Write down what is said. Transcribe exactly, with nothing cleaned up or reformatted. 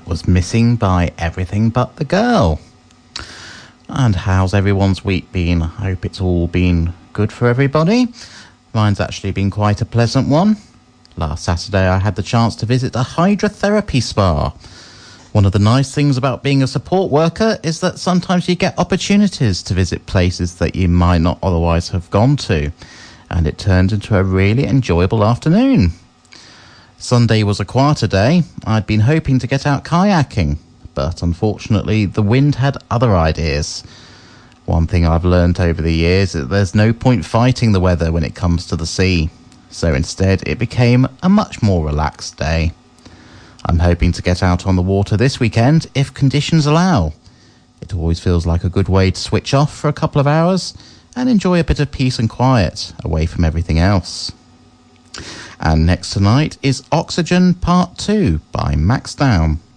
that was Missing by Everything But the Girl. And how's everyone's week been? I hope it's all been good for everybody. Mine's actually been quite a pleasant one. Last Saturday I had the chance to visit a hydrotherapy spa. One of the nice things about being a support worker is that sometimes you get opportunities to visit places that you might not otherwise have gone to. And it turned into a really enjoyable afternoon. Sunday was a quieter day. I'd been hoping to get out kayaking, but unfortunately the wind had other ideas. One thing I've learnt over the years is that there's no point fighting the weather when it comes to the sea. So instead it became a much more relaxed day. I'm hoping to get out on the water this weekend if conditions allow. It always feels like a good way to switch off for a couple of hours and enjoy a bit of peace and quiet away from everything else. And next tonight is Oxygen Part two by Max Down.